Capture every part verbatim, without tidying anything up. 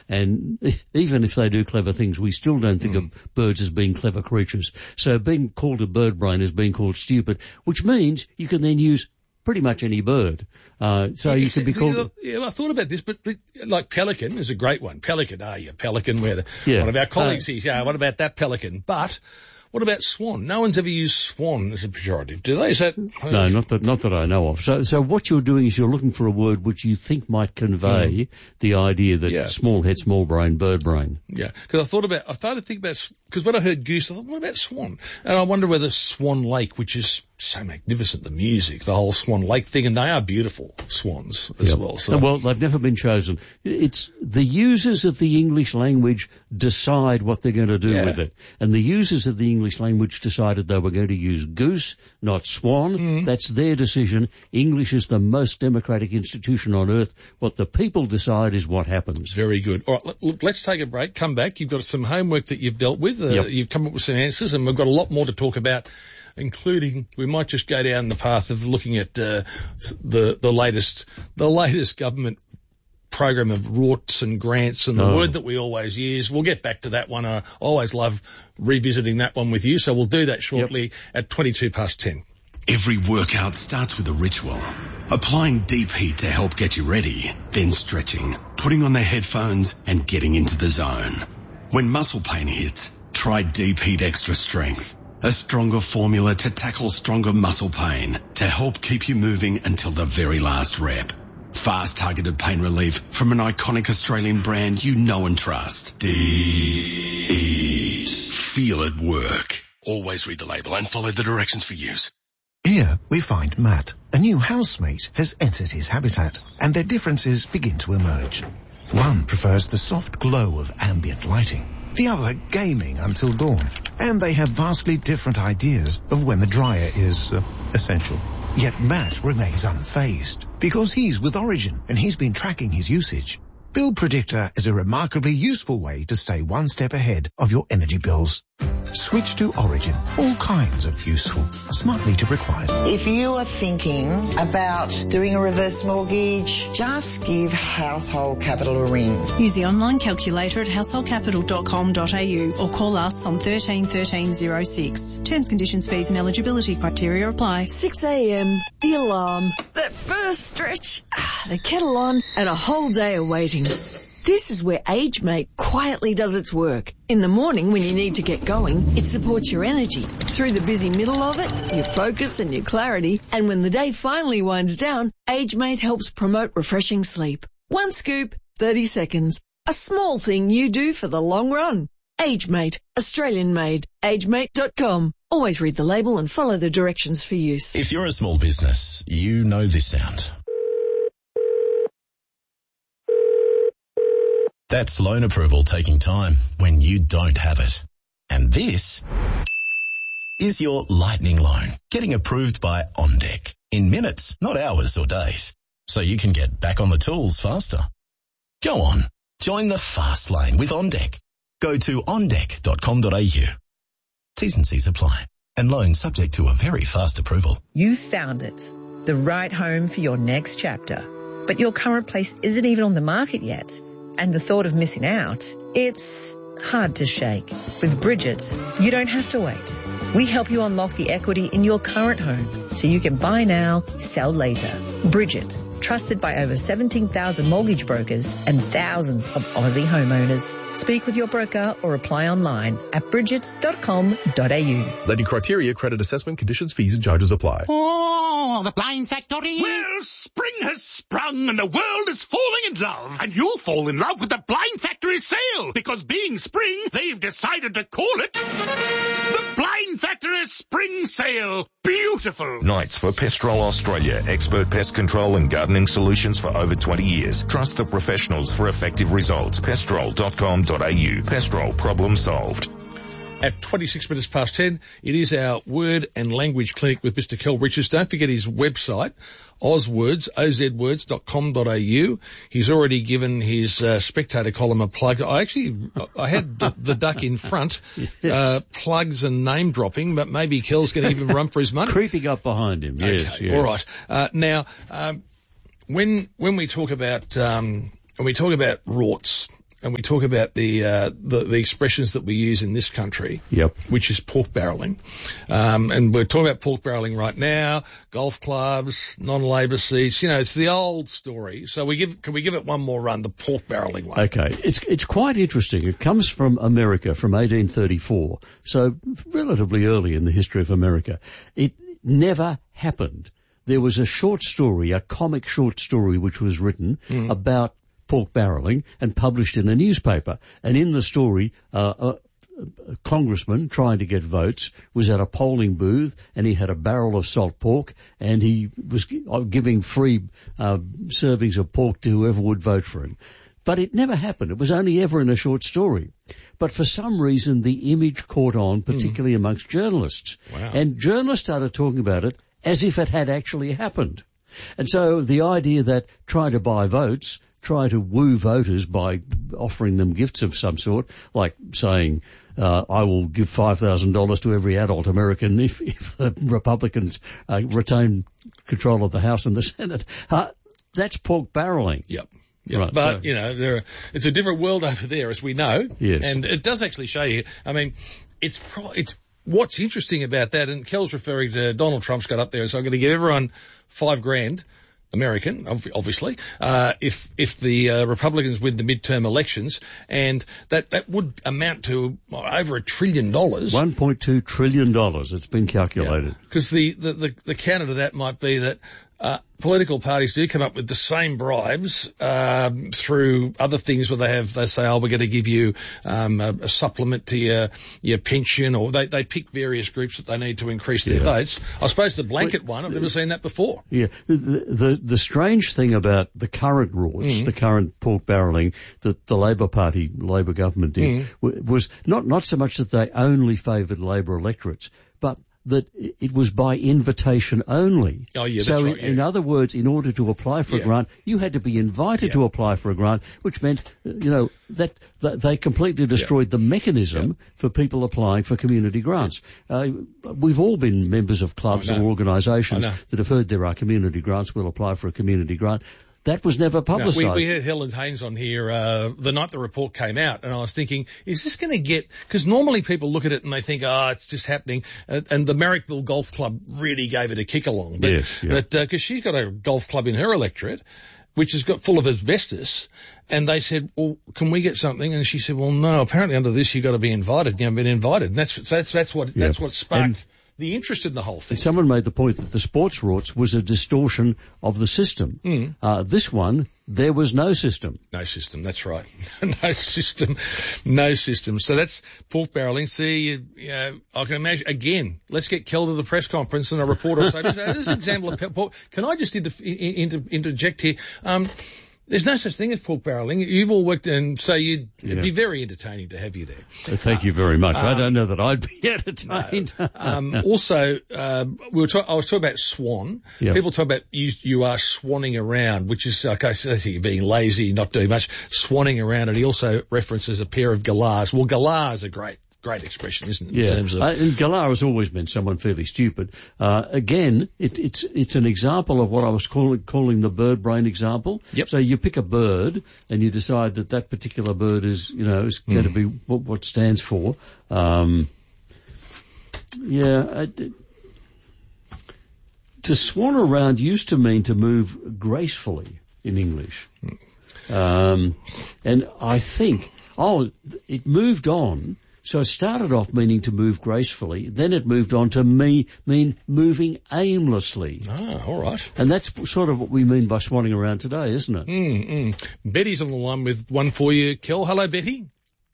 And even if they do clever things, we still don't think mm. of birds as being clever creatures. So being called a bird brain is being called stupid, which means you can then use pretty much any bird. Uh, so yeah, you can be called... Yeah, I thought about this, but, but like pelican is a great one. Pelican, are you? Pelican, where yeah. one of our colleagues uh, here, yeah, what about that pelican? But what about swan? No one's ever used swan as a pejorative, do they? Is that... No, not that, not that I know of. So, so what you're doing is you're looking for a word which you think might convey mm. the idea that yeah. small head, small brain, bird brain. Yeah, because I thought about, I started to think about, because when I heard goose, I thought, what about swan? And I wonder whether Swan Lake, which is so magnificent, the music, the whole Swan Lake thing, and they are beautiful swans as yep. well. So. Well, they've never been chosen. It's the users of the English language decide what they're going to do yeah. with it. And the users of the English language decided they were going to use goose, not swan. Mm. That's their decision. English is the most democratic institution on earth. What the people decide is what happens. Very good. All right, look, let's take a break, come back. You've got some homework that you've dealt with. Uh, yep. You've come up with some answers, and we've got a lot more to talk about, including we might just go down the path of looking at uh, the the latest the latest government program of rorts and grants and the oh. word that we always use. We'll get back to that one. I always love revisiting that one with you, so we'll do that shortly yep. at twenty-two past ten. Every workout starts with a ritual. Applying deep heat to help get you ready, then stretching, putting on the headphones and getting into the zone. When muscle pain hits, try Deep Heat Extra Strength. A stronger formula to tackle stronger muscle pain to help keep you moving until the very last rep. Fast targeted pain relief from an iconic Australian brand you know and trust. Deep Heat. Feel it work. Always read the label and follow the directions for use. Here we find Matt. A new housemate has entered his habitat and their differences begin to emerge. One prefers the soft glow of ambient lighting. The other gaming until dawn. And they have vastly different ideas of when the dryer is uh, essential. Yet Matt remains unfazed because he's with Origin and he's been tracking his usage. Bill Predictor is a remarkably useful way to stay one step ahead of your energy bills. Switch to Origin. All kinds of useful. Smart meter required. If you are thinking about doing a reverse mortgage, just give Household Capital a ring. Use the online calculator at household capital dot com dot a u or call us on thirteen thirteen oh six. Terms, conditions, fees and eligibility criteria apply. six a.m, the alarm, that first stretch, the kettle on, and a whole day of waiting. This is where AgeMate quietly does its work. In the morning when you need to get going, it supports your energy. Through the busy middle of it, your focus and your clarity. And when the day finally winds down, AgeMate helps promote refreshing sleep. One scoop, thirty seconds. A small thing you do for the long run. AgeMate, Australian made. agemate dot com. Always read the label and follow the directions for use. If you're a small business, you know this sound. That's loan approval taking time when you don't have it. And this is your lightning loan getting approved by OnDeck in minutes, not hours or days, so you can get back on the tools faster. Go on, join the fast lane with OnDeck. Go to on deck dot com dot a u. T's and C's apply, and loans subject to a very fast approval. You found it, the right home for your next chapter, but your current place isn't even on the market yet. And the thought of missing out, it's hard to shake. With Bridget, you don't have to wait. We help you unlock the equity in your current home so you can buy now, sell later. Bridget, trusted by over seventeen thousand mortgage brokers and thousands of Aussie homeowners. Speak with your broker or apply online at bridget dot com dot a u. Lending criteria, credit assessment, conditions, fees and charges apply. Oh, the Blind Factory. Well, spring has sprung and the world is falling in love. And you'll fall in love with the Blind Factory sale. Because being spring, they've decided to call it the Blind Factory Spring Sale. Beautiful. Knights for Pestrol Australia. Expert pest control and gardening solutions for over twenty years. Trust the professionals for effective results. pestrol dot com dot a u. Pestrol, problem solved. At twenty-six minutes past ten, it is our Word and Language Clinic with Mister Kel Richards. Don't forget his website, ozwords, o z words dot com dot a u. He's already given his uh, Spectator column a plug. I actually, I had the, the duck in front, yes. uh, plugs and name dropping, but maybe Kel's going to even run for his money. Creeping up behind him, yes. Okay, yes. All right. Uh, now, um, when when we talk about um, when we talk about rorts, and we talk about the, uh, the, the expressions that we use in this country. Yep. Which is pork barreling. Um, and we're talking about pork barreling right now, golf clubs, non-labour seats, you know, it's the old story. So we give, can we give it one more run, the pork barreling one? Okay. It's, it's quite interesting. It comes from America from eighteen thirty-four. So relatively early in the history of America. It never happened. There was a short story, a comic short story, which was written mm. about pork barreling and published in a newspaper. And in the story, uh, a, a congressman trying to get votes was at a polling booth, and he had a barrel of salt pork, and he was giving free uh, servings of pork to whoever would vote for him. But it never happened. It was only ever in a short story. But for some reason, the image caught on, particularly mm. amongst journalists. Wow. And journalists started talking about it as if it had actually happened. And so the idea that try to buy votes, try to woo voters by offering them gifts of some sort, like saying, uh, I will give five thousand dollars to every adult American if, if the Republicans uh, retain control of the House and the Senate. Uh, that's pork barreling. Yep. Yeah, right, but, so. you know, there are, it's a different world over there, as we know. Yes. And it does actually show you, I mean, it's pro- it's what's interesting about that, and Kel's referring to Donald Trump's got up there, so I'm going to give everyone five grand, American, obviously, uh, if, if the uh, Republicans win the midterm elections, and that, that would amount to well, over a trillion dollars. one point two trillion dollars, it's been calculated. Because yeah. the, the, the, the counter to that might be that Uh, political parties do come up with the same bribes um, through other things where they have, they say, oh, we're going to give you um, a, a supplement to your your pension, or they, they pick various groups that they need to increase their yeah. votes. I suppose the blanket one, I've never seen that before. Yeah, the the, the strange thing about the current rules, mm-hmm. the current pork barreling that the Labor Party, Labor government did, mm-hmm. was not, not so much that they only favoured Labor electorates, but that it was by invitation only. Oh, yeah, so that's in, right, yeah. in other words, in order to apply for yeah. a grant, you had to be invited yeah. to apply for a grant, which meant, you know, that, that they completely destroyed yeah. the mechanism yeah. for people applying for community grants. Uh, we've all been members of clubs or organisations that have heard there are community grants, we'll apply for a community grant. That was never publicised. No, we, we had Helen Haynes on here uh, the night the report came out, and I was thinking, is this going to get... Because normally people look at it and they think, oh, it's just happening. Uh, and the Marrickville Golf Club really gave it a kick along. But, yes, yeah. But because uh, she's got a golf club in her electorate, which has got full of asbestos, and they said, well, can we get something? And she said, well, no, apparently under this you've got to be invited. You haven't been invited. And that's, that's, that's what, yeah. that's what sparked... And the interest in the whole thing. Someone made the point that the sports rorts was a distortion of the system. Mm. Uh, this one, there was no system. No system, that's right. no system, no system. So that's pork barreling. See, you, you know, I can imagine, again, let's get Kel to the press conference and a reporter will say, this is an example of pork. Can I just inter- inter- interject here? Um, There's no such thing as pork barreling. You've all worked, and so you'd, yeah. it'd be very entertaining to have you there. Uh, thank you very much. Um, I don't know that I'd be entertained. No. um, also, uh, we were talk- I was talking about swan. Yep. People talk about you, you are swanning around, which is, okay, so you're being lazy, not doing much, swanning around. And he also references a pair of galahs. Well, galahs are great. Great expression, isn't it? Yeah, in terms of... uh, and galah has always been someone fairly stupid. Uh, again, it, it's it's an example of what I was calling calling the bird brain example. Yep. So you pick a bird and you decide that that particular bird is, you know, is mm. going to be what, what stands for. Um, yeah, I, to swan around used to mean to move gracefully in English, mm. um, and I think oh, it moved on. So it started off meaning to move gracefully, then it moved on to me, mean moving aimlessly. Ah, all right. And that's sort of what we mean by swanning around today, isn't it? Mm, mm. Betty's on the line with one for you, Kel. Hello, Betty.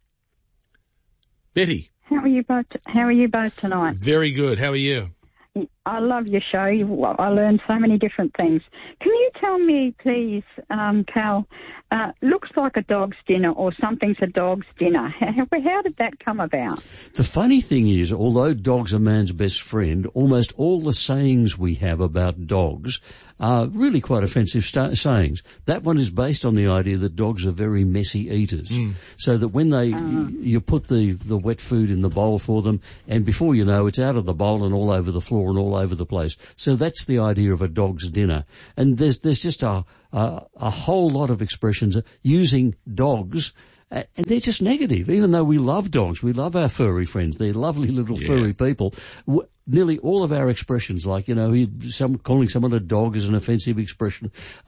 Betty. How are you both, how are you both tonight? Very good. How are you? I love your show. I learned so many different things. Can you tell me, please, um, Cal, uh, looks like a dog's dinner or something's a dog's dinner. How, how did that come about? The funny thing is, although dogs are man's best friend, almost all the sayings we have about dogs are really quite offensive st- sayings. That one is based on the idea that dogs are very messy eaters. Mm. So that when they, uh. you, you put the, the wet food in the bowl for them, and before you know, it's out of the bowl and all over the floor and all over the place. So that's the idea of a dog's dinner. And there's, there's just a, a, a whole lot of expressions using dogs and they're just negative. Even though we love dogs, we love our furry friends. They're lovely little yeah. furry people. W- nearly all of our expressions, like, you know, he, some, calling someone a dog is an offensive expression.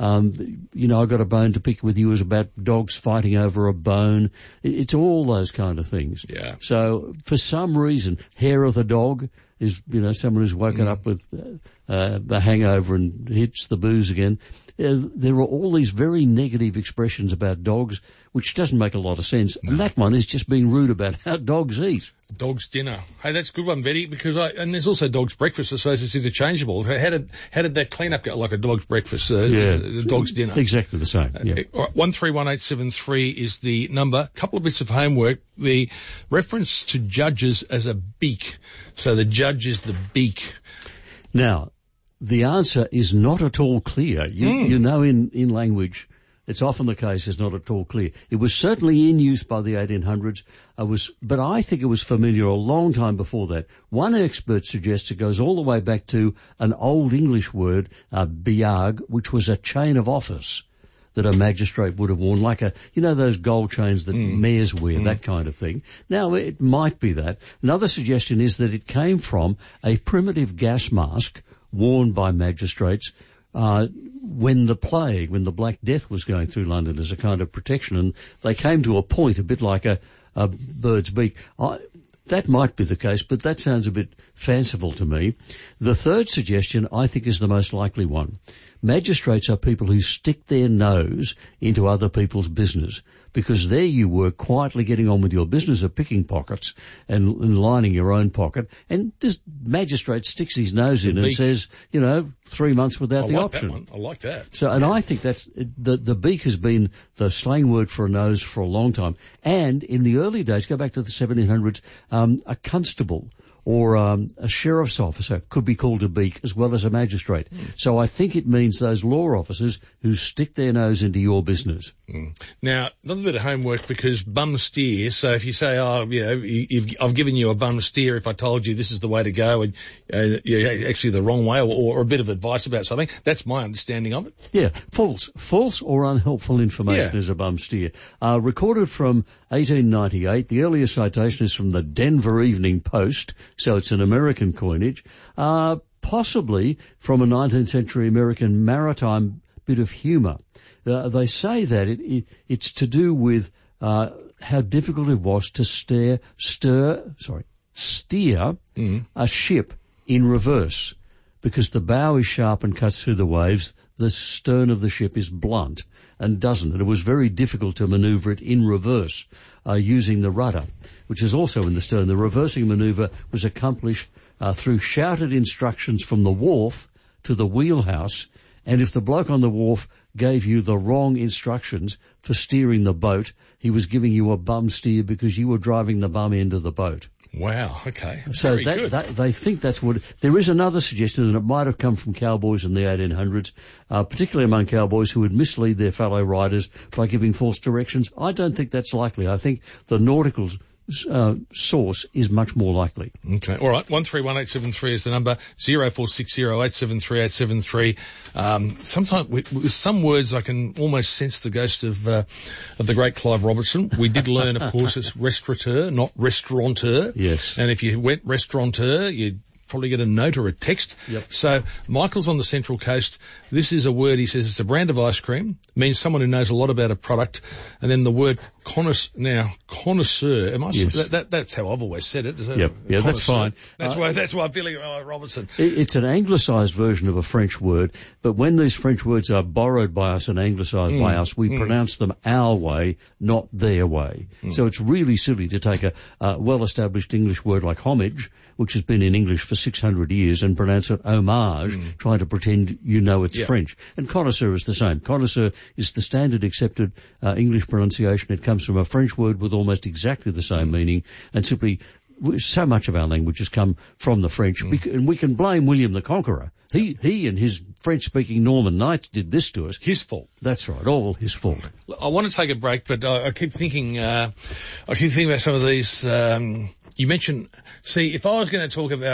Um, you know, I got a bone to pick with you is about dogs fighting over a bone. It, it's all those kind of things. Yeah. So for some reason, hair of the dog is, you know, someone who's woken mm. up with uh, a hangover and hits the booze again. Uh, there are all these very negative expressions about dogs, which doesn't make a lot of sense. No. And that one is just being rude about how dogs eat. Dog's dinner. Hey, that's a good one, Betty, because I, and there's also dog's breakfast, I suppose it's interchangeable. How did, how did that clean up go? Like a dog's breakfast, uh, yeah. uh, dog's dinner? Exactly the same, yeah. Uh, all right, one three one eight seven three is the number. Couple of bits of homework. The reference to judges as a beak. So the judge is the beak. Now, the answer is not at all clear. You, mm. you know, in, in language, it's often the case it's not at all clear. It was certainly in use by the eighteen hundreds, I was, but I think it was familiar a long time before that. One expert suggests it goes all the way back to an old English word, uh, biag, which was a chain of office that a magistrate would have worn, like a, you know, those gold chains that mm. mayors wear, mm. that kind of thing. Now, it might be that. Another suggestion is that it came from a primitive gas mask worn by magistrates uh, when the plague, when the Black Death was going through London as a kind of protection, and they came to a point a bit like a, a bird's beak. I, that might be the case, but that sounds a bit fanciful to me. The third suggestion, I think, is the most likely one. Magistrates are people who stick their nose into other people's business, because there you were quietly getting on with your business of picking pockets and, and lining your own pocket, and this magistrate sticks his nose in and says, you know, three months without I the like option. That one. I like that. So, and yeah. I think that's, the, the beak has been the slang word for a nose for a long time. And in the early days, go back to the seventeen hundreds, um, a constable or um, a sheriff's officer could be called a beak as well as a magistrate. Mm. So I think it means those law officers who stick their nose into your business. Mm. Now, another bit of homework, because bum steer, so if you say, oh, you know, you've, I've given you a bum steer if I told you this is the way to go and uh, you're actually the wrong way, or, or a bit of advice about something, that's my understanding of it. Yeah, false. False or unhelpful information yeah. is a bum steer. Uh, recorded from eighteen ninety-eight, the earliest citation is from the Denver Evening Post, so it's an American coinage, uh, possibly from a nineteenth century American maritime bit of humour. Uh, they say that it, it, it's to do with uh, how difficult it was to steer, stir, sorry, steer mm. a ship in reverse, because the bow is sharp and cuts through the waves. The stern of the ship is blunt and doesn't. And it was very difficult to manoeuvre it in reverse uh, using the rudder, which is also in the stern. The reversing manoeuvre was accomplished uh, through shouted instructions from the wharf to the wheelhouse. And if the bloke on the wharf gave you the wrong instructions for steering the boat, he was giving you a bum steer because you were driving the bum end of the boat. Wow, okay. So Very that, good. that, they think that's what... There is another suggestion that it might have come from cowboys in the eighteen hundreds, uh, particularly among cowboys who would mislead their fellow riders by giving false directions. I don't think that's likely. I think the nautical uh, source is much more likely. Okay, all right. one three one eight seven three is the number. zero four six zero eight seven three eight seven three. Um, sometimes with, with some words I can almost sense the ghost of uh, of the great Clive Robertson. We did learn, of course, it's restaurateur, not restaurateur. Yes. And if you went restaurateur, you'd probably get a note or a text. Yep. So Michael's on the Central Coast. This is a word, he says, it's a brand of ice cream, means someone who knows a lot about a product. And then the word connoisseur, now, connoisseur, am I, yes. that, that, that's how I've always said it. Yep. Yeah, that's fine. That's uh, why, that's why I'm feeling, oh, Robertson. It's an anglicised version of a French word, but when these French words are borrowed by us and anglicised mm. by us, we mm. pronounce them our way, not their way. Mm. So it's really silly to take a, a well-established English word like homage, which has been in English for six hundred years, and pronounce it homage, mm. trying to pretend you know it's yeah. French. And connoisseur is the same. Connoisseur is the standard accepted uh, English pronunciation. It comes from a French word with almost exactly the same mm. meaning, and simply so much of our language has come from the French. Mm. And we can blame William the Conqueror. He he and his French-speaking Norman knights did this to us. His fault. That's right, all his fault. I want to take a break, but I, I keep thinking, uh, I keep thinking about some of these. Um, you mentioned, see, if I was going to talk about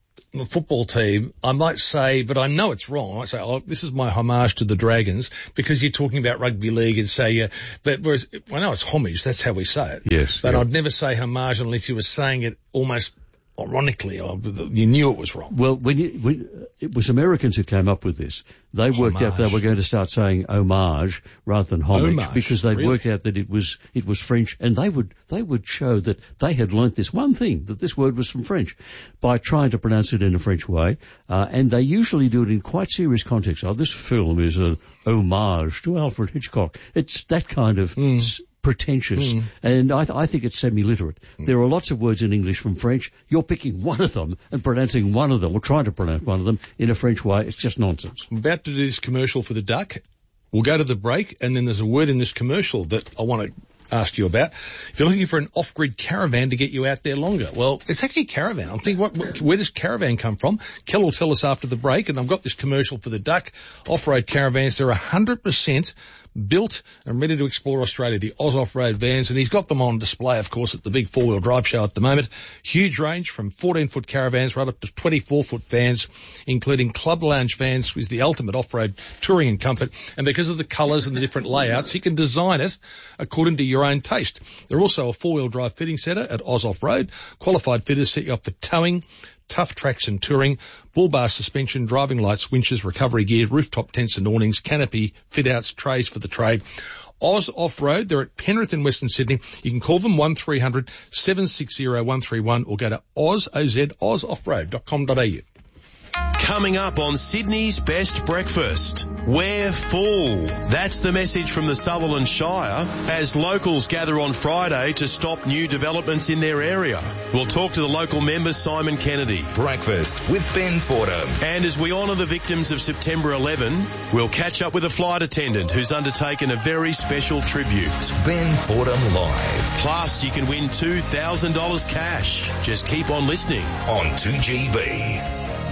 the football team, I might say, but I know it's wrong. I might say, oh, this is my homage to the Dragons, because you're talking about rugby league and say, uh, but whereas, I know it's homage, that's how we say it. Yes. But yeah. I'd never say homage unless you were saying it almost ironically, or you knew it was wrong. Well, when, you, when it was Americans who came up with this, they worked Homage. out they were going to start saying homage rather than homage, Homage, because they'd really? worked out that it was it was French, and they would they would show that they had learnt this one thing, that this word was from French, by trying to pronounce it in a French way, uh, and they usually do it in quite serious context. Oh, this film is an homage to Alfred Hitchcock. It's that kind of Mm. s- pretentious, Mm. and I, th- I think it's semi-literate. Mm. There are lots of words in English from French. You're picking one of them and pronouncing one of them, or trying to pronounce one of them in a French way. It's just nonsense. I'm about to do this commercial for the duck. We'll go to the break, and then there's a word in this commercial that I want to ask you about. If you're looking for an off-grid caravan to get you out there longer, well, it's actually a caravan. I'm thinking, what, what, where does caravan come from? Kel will tell us after the break, and I've got this commercial for the duck off-road caravans. They're one hundred percent built and ready to explore Australia, the Oz Off-Road vans, and he's got them on display, of course, at the big four-wheel drive show at the moment. Huge range from fourteen-foot caravans right up to twenty-four-foot vans, including club lounge vans with the ultimate off-road touring and comfort. And because of the colours and the different layouts, you can design it according to your own taste. They're also a four-wheel drive fitting centre at Oz Off-Road. Qualified fitters set you up for towing, tough tracks and touring, bull bar suspension, driving lights, winches, recovery gear, rooftop tents and awnings, canopy, fit-outs, trays for the trade. Oz Off-Road, they're at Penrith in Western Sydney. You can call them one three hundred, seven six zero, one three one or go to oz, O-Z, oz off road dot com dot a u. Coming up on Sydney's Best Breakfast, we're full. That's the message from the Sutherland Shire as locals gather on Friday to stop new developments in their area. We'll talk to the local member Simon Kennedy. Breakfast with Ben Fordham. And as we honour the victims of September eleventh, we'll catch up with a flight attendant who's undertaken a very special tribute. Ben Fordham Live. Plus, you can win two thousand dollars cash. Just keep on listening on two G B.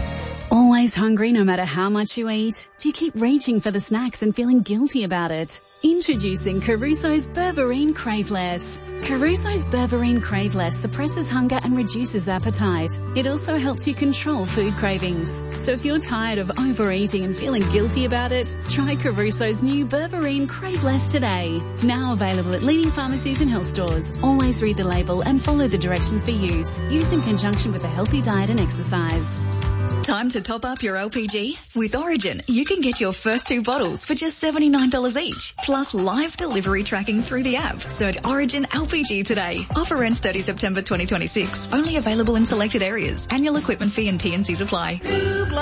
Always hungry no matter how much you eat? Do you keep reaching for the snacks and feeling guilty about it? Introducing Caruso's Berberine Craveless. Caruso's Berberine Craveless suppresses hunger and reduces appetite. It also helps you control food cravings. So if you're tired of overeating and feeling guilty about it, try Caruso's new Berberine Craveless today. Now available at leading pharmacies and health stores. Always read the label and follow the directions for use. Use in conjunction with a healthy diet and exercise. Time to top up your L P G? With Origin, you can get your first two bottles for just seventy-nine dollars each, plus live delivery tracking through the app. Search Origin L P G today. Offer ends thirtieth September twenty twenty-six. Only available in selected areas. Annual equipment fee and T and Cs apply.